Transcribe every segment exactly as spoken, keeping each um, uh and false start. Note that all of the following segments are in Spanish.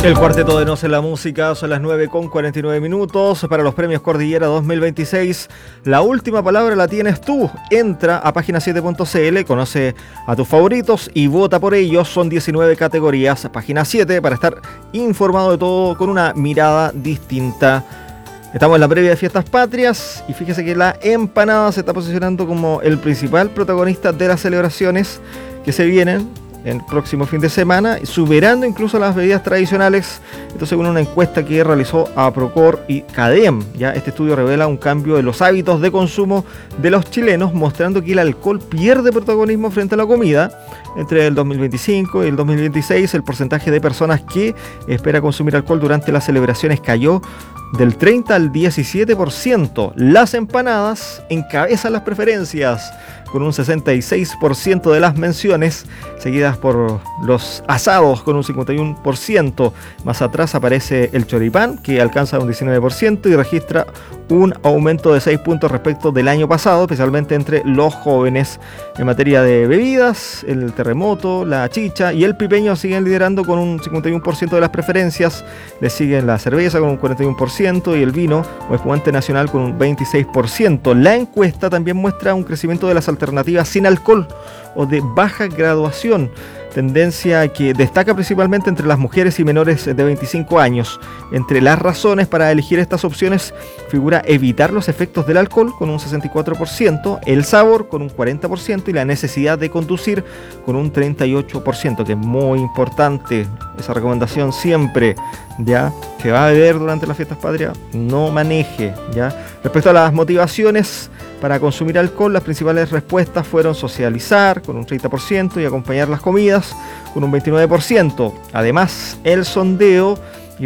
El cuarteto de Nos en la Música, son las nueve con cuarenta y nueve minutos para los premios Cordillera dos mil veintiséis. La última palabra la tienes tú. Entra a página siete punto c l, conoce a tus favoritos y vota por ellos. Son diecinueve categorías. Página siete para estar informado de todo con una mirada distinta. Estamos en la previa de Fiestas Patrias y fíjese que la empanada se está posicionando como el principal protagonista de las celebraciones que se vienen el próximo fin de semana, superando incluso las bebidas tradicionales. Esto según una encuesta que realizó APROCOR y CADEM. Ya este estudio revela un cambio de los hábitos de consumo de los chilenos, mostrando que el alcohol pierde protagonismo frente a la comida. Entre el dos mil veinticinco y el dos mil veintiséis, el porcentaje de personas que espera consumir alcohol durante las celebraciones cayó del treinta al diecisiete por ciento. Las empanadas encabezan las preferencias, con un sesenta y seis por ciento de las menciones, seguidas por los asados con un cincuenta y uno por ciento. Más atrás aparece el choripán, que alcanza un diecinueve por ciento y registra un aumento de seis puntos respecto del año pasado, especialmente entre los jóvenes. En materia de bebidas, el terremoto, la chicha y el pipeño siguen liderando con un cincuenta y uno por ciento de las preferencias. Le siguen la cerveza con un cuarenta y uno por ciento y el vino o espumante nacional con un veintiséis por ciento. La encuesta también muestra un crecimiento de las alternativas sin alcohol o de baja graduación, tendencia que destaca principalmente entre las mujeres y menores de veinticinco años. Entre las razones para elegir estas opciones figura evitar los efectos del alcohol con un sesenta y cuatro por ciento, el sabor con un cuarenta por ciento y la necesidad de conducir con un treinta y ocho por ciento, que es muy importante esa recomendación siempre, ya, que va a beber durante las fiestas patrias, no maneje, ya. Respecto a las motivaciones para consumir alcohol, las principales respuestas fueron socializar con un treinta por ciento y acompañar las comidas con un veintinueve por ciento. Además, el sondeo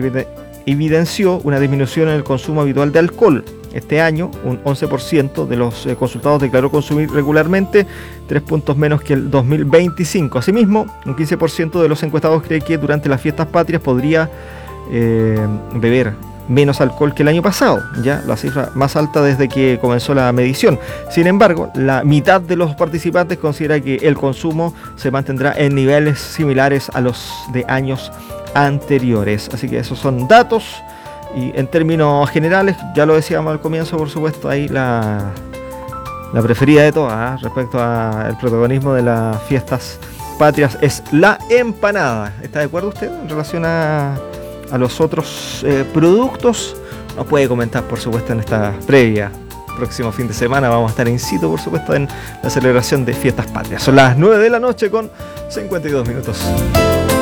evidenció una disminución en el consumo habitual de alcohol. Este año, un once por ciento de los eh, consultados declaró consumir regularmente, tres puntos menos que el dos mil veinticinco. Asimismo, un quince por ciento de los encuestados cree que durante las fiestas patrias podría eh, beber menos alcohol que el año pasado, ya la cifra más alta desde que comenzó la medición. Sin embargo, la mitad de los participantes considera que el consumo se mantendrá en niveles similares a los de años anteriores. Así que esos son datos. Y en términos generales, ya lo decíamos al comienzo, por supuesto, ahí la, la preferida de todas, ¿eh? Respecto al protagonismo de las fiestas patrias es la empanada. ¿Está de acuerdo usted en relación a, a los otros eh, productos? Nos puede comentar, por supuesto, en esta previa. Próximo fin de semana vamos a estar in situ, por supuesto, en la celebración de fiestas patrias. Son las nueve de la noche con cincuenta y dos minutos.